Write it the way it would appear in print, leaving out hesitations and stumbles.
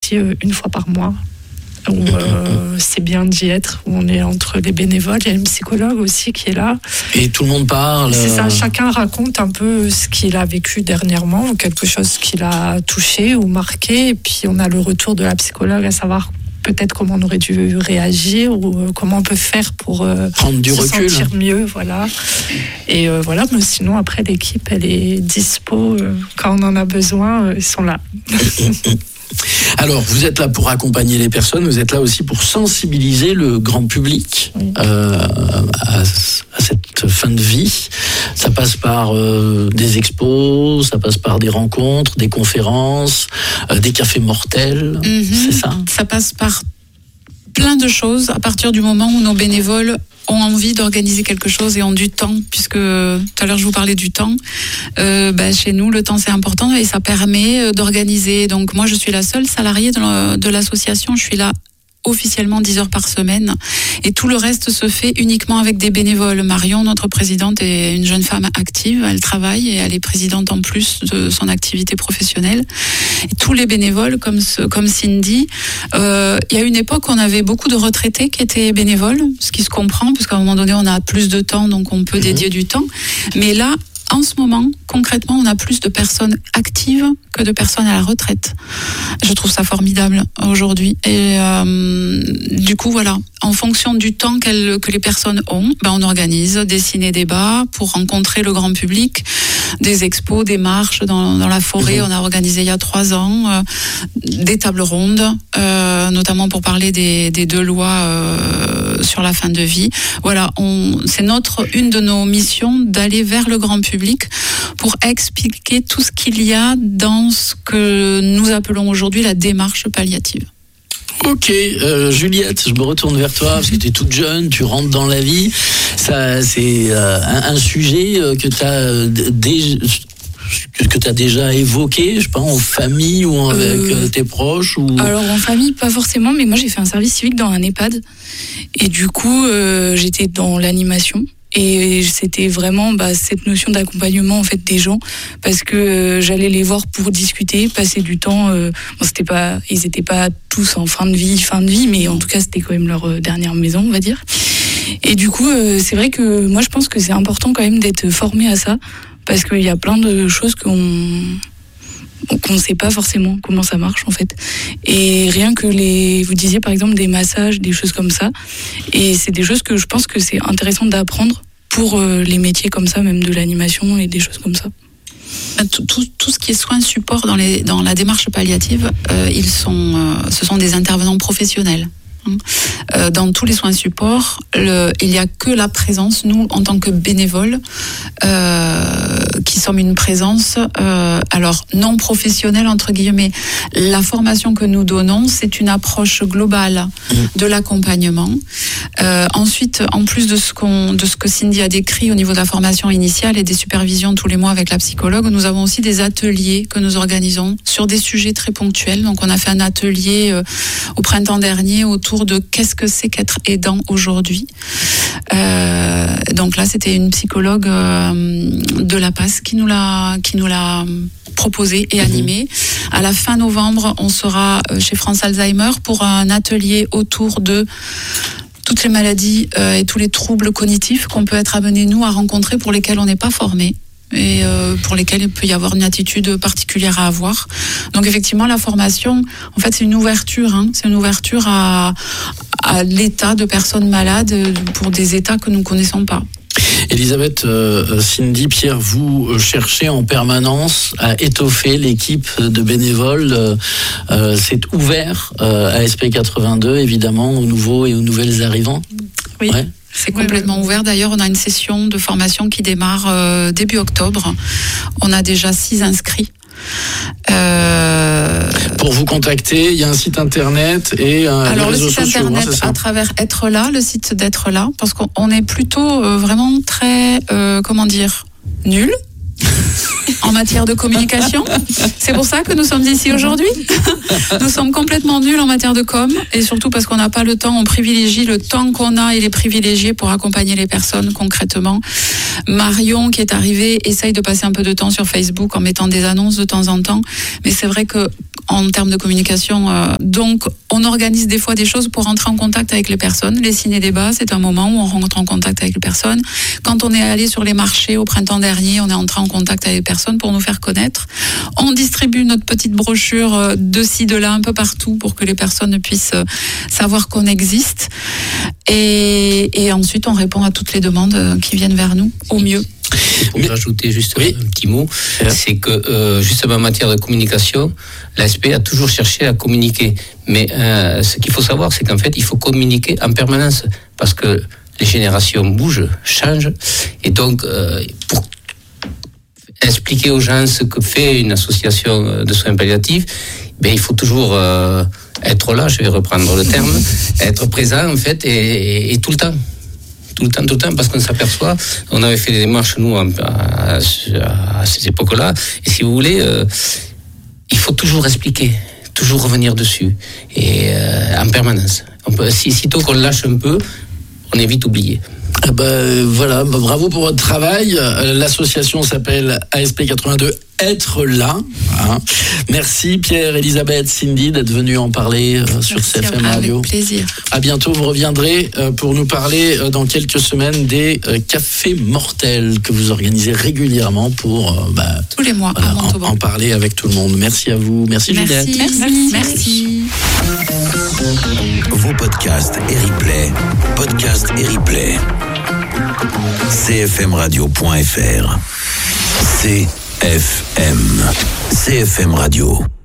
aussi une fois par mois, où c'est bien d'y être, où on est entre les bénévoles. Il y a une psychologue aussi qui est là. Et tout le monde parle. C'est ça, chacun raconte un peu ce qu'il a vécu dernièrement, ou quelque chose qui l'a touché ou marqué. Et puis on a le retour de la psychologue à savoir peut-être comment on aurait dû réagir ou comment on peut faire pour prendre du recul, sentir mieux, voilà. Et voilà, mais sinon après l'équipe elle est dispo quand on en a besoin, ils sont là. Alors, vous êtes là pour accompagner les personnes, vous êtes là aussi pour sensibiliser le grand public à cette fin de vie. Ça passe par des expos, ça passe par des rencontres, des conférences, des cafés mortels, c'est ça ? Ça passe par plein de choses à partir du moment où nos bénévoles ont envie d'organiser quelque chose et ont du temps, puisque tout à l'heure je vous parlais du temps. Chez nous, le temps c'est important et ça permet d'organiser. Donc moi je suis la seule salariée de l'association, je suis là officiellement 10 heures par semaine et tout le reste se fait uniquement avec des bénévoles. Marion, notre présidente, est une jeune femme active, elle travaille et elle est présidente en plus de son activité professionnelle. Et tous les bénévoles, comme Cindy, il y a une époque où on avait beaucoup de retraités qui étaient bénévoles, ce qui se comprend, parce qu'à un moment donné on a plus de temps, donc on peut dédier du temps. Mais là, en ce moment, concrètement, on a plus de personnes actives que de personnes à la retraite. Je trouve ça formidable aujourd'hui. Et du coup, voilà, en fonction du temps que les personnes ont, on organise des ciné-débats pour rencontrer le grand public, des expos, des marches dans la forêt. On a organisé il y a 3 ans des tables rondes, notamment pour parler des 2 lois sur la fin de vie. Voilà, c'est une de nos missions d'aller vers le grand public pour expliquer tout ce qu'il y a dans ce que nous appelons aujourd'hui la démarche palliative. Ok, Juliette, je me retourne vers toi parce que tu es toute jeune, tu rentres dans la vie. Ça, c'est un sujet que tu as déjà évoqué, je sais pas, en famille ou avec tes proches ou... Alors en famille, pas forcément, mais moi j'ai fait un service civique dans un EHPAD et du coup j'étais dans l'animation. Et c'était vraiment cette notion d'accompagnement en fait des gens, parce que j'allais les voir pour discuter, passer du temps. Ils étaient pas tous en fin de vie, mais en tout cas c'était quand même leur dernière maison, on va dire. Et du coup, c'est vrai que moi je pense que c'est important quand même d'être formé à ça, parce qu'il y a plein de choses qu'on ne sait pas forcément comment ça marche en fait. Et rien que vous disiez par exemple des massages, des choses comme ça, et c'est des choses que je pense que c'est intéressant d'apprendre pour les métiers comme ça, même de l'animation et des choses comme ça. Tout ce qui est soins support dans la démarche palliative, ce sont des intervenants professionnels. Dans tous les soins supports, il n'y a que la présence, nous en tant que bénévoles, qui sommes une présence alors non professionnelle entre guillemets. La formation que nous donnons, c'est une approche globale de l'accompagnement. Ensuite, en plus de ce que Cindy a décrit au niveau de la formation initiale et des supervisions tous les mois avec la psychologue, nous avons aussi des ateliers que nous organisons sur des sujets très ponctuels. Donc on a fait un atelier au printemps dernier autour de qu'est-ce que c'est qu'être aidant aujourd'hui. Donc là, c'était une psychologue de La Passe qui nous l'a proposé et animé. À la fin novembre, on sera chez France Alzheimer pour un atelier autour de toutes les maladies et tous les troubles cognitifs qu'on peut être amenés, nous, à rencontrer, pour lesquels on n'est pas formé et pour lesquels il peut y avoir une attitude particulière à avoir. Donc effectivement, la formation, en fait, c'est une ouverture, c'est une ouverture à l'état de personnes malades pour des états que nous ne connaissons pas. Elisabeth, Cindy, Pierre, vous cherchez en permanence à étoffer l'équipe de bénévoles. C'est ouvert à SP82, évidemment, aux nouveaux et aux nouvelles arrivants. Oui. Ouais. C'est complètement ouvert. D'ailleurs, on a une session de formation qui démarre début octobre. On a déjà 6 inscrits. Pour vous contacter, il y a un site internet et alors les réseaux le site sociaux, internet à travers Être Là, le site d'Être Là, parce qu'on est plutôt vraiment très nul en matière de communication. C'est pour ça que nous sommes ici aujourd'hui. Nous sommes complètement nuls en matière de com, et surtout parce qu'on n'a pas le temps. On privilégie le temps qu'on a, il est privilégié pour accompagner les personnes concrètement. Marion, qui est arrivée, essaye de passer un peu de temps sur Facebook en mettant des annonces de temps en temps, mais c'est vrai que en termes de communication. Donc, on organise des fois des choses pour rentrer en contact avec les personnes. Les ciné-débats, c'est un moment où on rentre en contact avec les personnes. Quand on est allé sur les marchés au printemps dernier, on est entré en contact avec les personnes pour nous faire connaître. On distribue notre petite brochure de ci, de là, un peu partout pour que les personnes puissent savoir qu'on existe. Et ensuite, on répond à toutes les demandes qui viennent vers nous, au mieux. Pour rajouter juste un petit mot, c'est que justement en matière de communication, l'ASP a toujours cherché à communiquer. Mais ce qu'il faut savoir, c'est qu'en fait, il faut communiquer en permanence parce que les générations bougent, changent. Et donc, pour expliquer aux gens ce que fait une association de soins palliatifs, il faut toujours être là, je vais reprendre le terme, être présent en fait et tout le temps. Tout le temps, parce qu'on s'aperçoit, on avait fait des démarches, nous, à ces époques-là, et si vous voulez, il faut toujours expliquer, toujours revenir dessus, et en permanence. Sitôt qu'on lâche un peu, on est vite oublié. Voilà, bravo pour votre travail. L'association s'appelle ASP 82 Être là. Merci Pierre, Elisabeth, Cindy d'être venus en parler sur CFM Radio. Avec plaisir. À bientôt, vous reviendrez pour nous parler dans quelques semaines des cafés mortels que vous organisez régulièrement pour tous les mois en parler avec tout le monde. Merci à vous. Merci Juliette. Merci. Vos podcasts et replays. cfmradio.fr. CFM Radio.